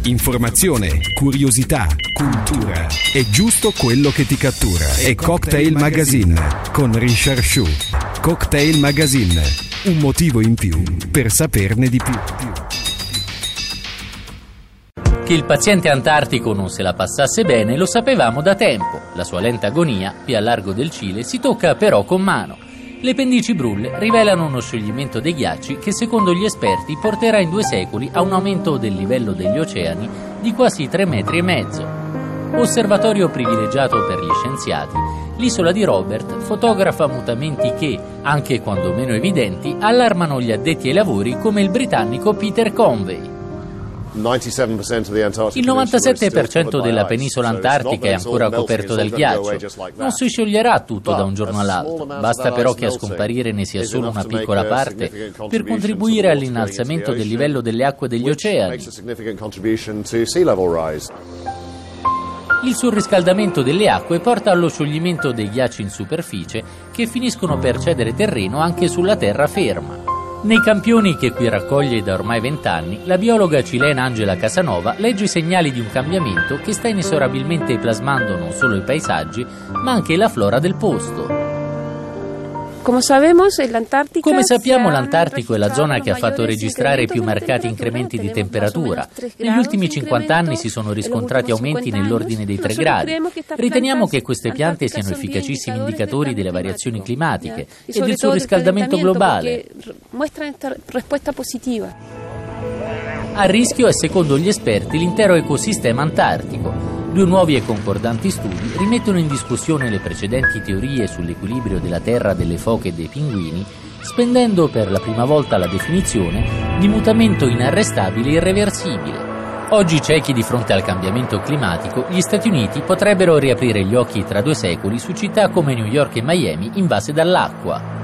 Informazione, curiosità, cultura. È giusto quello che ti cattura. È Cocktail Magazine con Richard Shu. Cocktail Magazine. Un motivo in più per saperne di più. Che il paziente antartico non se la passasse bene lo sapevamo da tempo. La sua lenta agonia, più a largo del Cile, si tocca però con mano. Le pendici brulle rivelano uno scioglimento dei ghiacci che secondo gli esperti porterà in 2 secoli a un aumento del livello degli oceani di quasi 3,5 metri. Osservatorio privilegiato per gli scienziati, l'isola di Robert fotografa mutamenti che, anche quando meno evidenti, allarmano gli addetti ai lavori come il britannico Peter Conway. Il 97% della penisola antartica è ancora coperto dal ghiaccio. Non si scioglierà tutto da un giorno all'altro, basta però che a scomparire ne sia solo una piccola parte per contribuire all'innalzamento del livello delle acque degli oceani. Il surriscaldamento delle acque porta allo scioglimento dei ghiacci in superficie che finiscono per cedere terreno anche sulla terraferma. Nei campioni che qui raccoglie da ormai 20 anni, la biologa cilena Angela Casanova legge i segnali di un cambiamento che sta inesorabilmente plasmando non solo i paesaggi, ma anche la flora del posto. Come sappiamo, l'Antartico è la zona che ha fatto registrare più marcati incrementi di temperatura. Negli ultimi 50 anni si sono riscontrati aumenti nell'ordine dei 3 gradi. Riteniamo che queste piante siano efficacissimi indicatori delle variazioni climatiche e del surriscaldamento globale. A rischio è, secondo gli esperti, l'intero ecosistema antartico. 2 nuovi e concordanti studi rimettono in discussione le precedenti teorie sull'equilibrio della Terra, delle foche e dei pinguini, spendendo per la prima volta la definizione di mutamento inarrestabile e irreversibile. Oggi ciechi di fronte al cambiamento climatico, gli Stati Uniti potrebbero riaprire gli occhi tra 2 secoli su città come New York e Miami invase dall'acqua.